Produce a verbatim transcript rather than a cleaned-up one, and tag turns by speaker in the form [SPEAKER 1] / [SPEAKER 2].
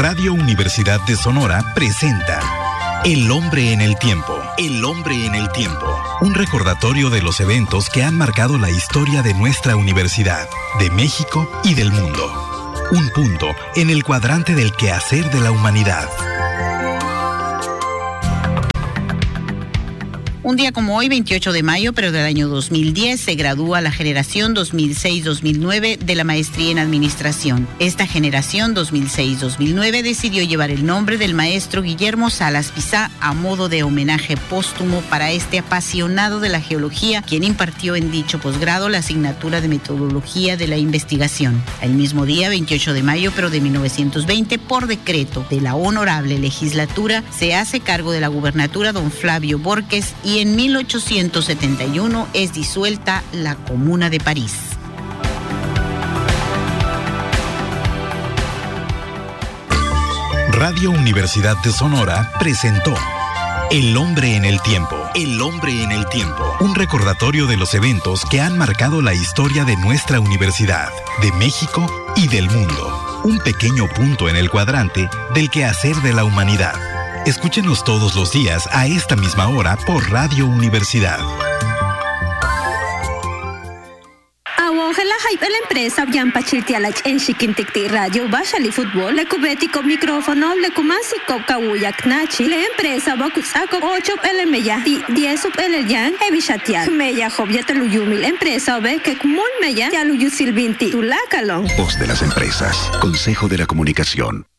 [SPEAKER 1] Radio Universidad de Sonora presenta El Hombre en el Tiempo. El Hombre en el Tiempo. Un recordatorio de los eventos que han marcado la historia de nuestra universidad, de México y del mundo. Un punto en el cuadrante del quehacer de la humanidad.
[SPEAKER 2] Un día como hoy, veintiocho de mayo, pero del año dos mil diez, se gradúa la generación dos mil seis dos mil nueve de la maestría en administración. Esta generación dos mil seis dos mil nueve decidió llevar el nombre del maestro Guillermo Salas Pizá a modo de homenaje póstumo para este apasionado de la geología, quien impartió en dicho posgrado la asignatura de metodología de la investigación. El mismo día, veintiocho de mayo, pero de mil novecientos veinte, por decreto de la honorable legislatura, se hace cargo de la gubernatura don Flavio Borges y en mil ochocientos setenta y uno es disuelta la Comuna de París.
[SPEAKER 1] Radio Universidad de Sonora presentó El Hombre en el Tiempo. El Hombre en el Tiempo. Un recordatorio de los eventos que han marcado la historia de nuestra universidad, de México y del mundo. Un pequeño punto en el cuadrante del quehacer de la humanidad. Escúchenos todos los días a esta misma hora por Radio Universidad.
[SPEAKER 3] Awongela hype la empresa Bian Pachirtialach en Chiquinticti Radio Bashali Fútbol le cubetico micrófono le kumasi kawuyak nachi la empresa Bakusako ocho el meya diez el yan evishatiak meya hobya teluyumi la empresa ve que kumul meya yaluyu silvinti tulakalon.
[SPEAKER 4] Voz de las empresas. Consejo de la Comunicación.